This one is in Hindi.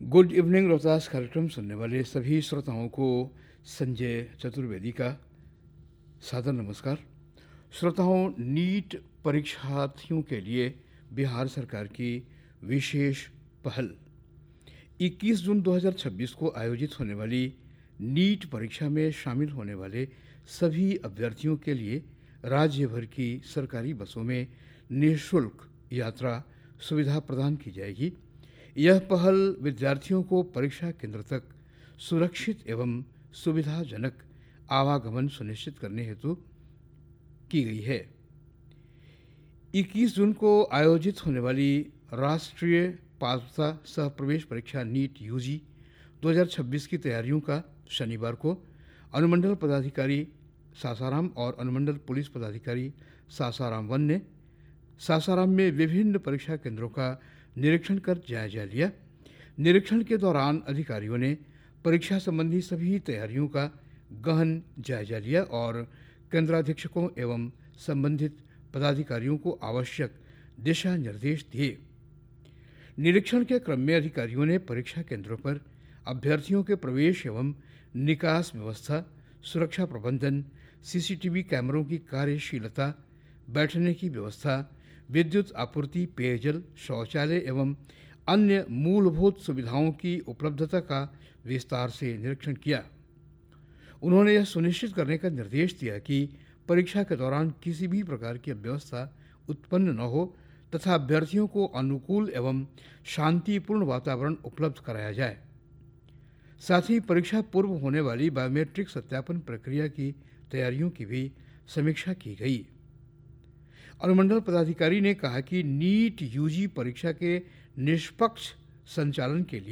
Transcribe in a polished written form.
गुड इवनिंग रोहतास कार्यक्रम सुनने वाले सभी श्रोताओं को संजय चतुर्वेदी का सादर नमस्कार। श्रोताओं, नीट परीक्षार्थियों के लिए बिहार सरकार की विशेष पहल 21 जून 2026 को आयोजित होने वाली नीट परीक्षा में शामिल होने वाले सभी अभ्यर्थियों के लिए राज्य भर की सरकारी बसों में निःशुल्क यात्रा सुविधा प्रदान की जाएगी। यह पहल विद्यार्थियों को परीक्षा केंद्र तक सुरक्षित एवं सुविधाजनक आवागमन सुनिश्चित करने हेतु की गई है। 21 जून को आयोजित होने वाली राष्ट्रीय पात्रता सह प्रवेश परीक्षा नीट यूजी 2026 की तैयारियों का शनिवार को अनुमंडल पदाधिकारी सासाराम और अनुमंडल पुलिस पदाधिकारी सासाराम 1 ने सासाराम में विभिन्न परीक्षा केंद्रों का निरीक्षण कर जायजा लिया। निरीक्षण के दौरान अधिकारियों ने परीक्षा संबंधी सभी तैयारियों का गहन जायजा लिया और केंद्राधीक्षकों एवं संबंधित पदाधिकारियों को आवश्यक दिशा निर्देश दिए। निरीक्षण के क्रम में अधिकारियों ने परीक्षा केंद्रों पर अभ्यर्थियों के प्रवेश एवं निकास व्यवस्था, सुरक्षा प्रबंधन, सीसीटीवी कैमरों की कार्यशीलता, बैठने की व्यवस्था, विद्युत आपूर्ति, पेयजल, शौचालय एवं अन्य मूलभूत सुविधाओं की उपलब्धता का विस्तार से निरीक्षण किया। उन्होंने यह सुनिश्चित करने का निर्देश दिया कि परीक्षा के दौरान किसी भी प्रकार की अव्यवस्था उत्पन्न न हो तथा अभ्यर्थियों को अनुकूल एवं शांतिपूर्ण वातावरण उपलब्ध कराया जाए। साथ ही परीक्षा पूर्व होने वाली बायोमेट्रिक सत्यापन प्रक्रिया की तैयारियों की भी समीक्षा की गई। अनुमंडल पदाधिकारी ने कहा कि नीट यूजी परीक्षा के निष्पक्ष संचालन के लिए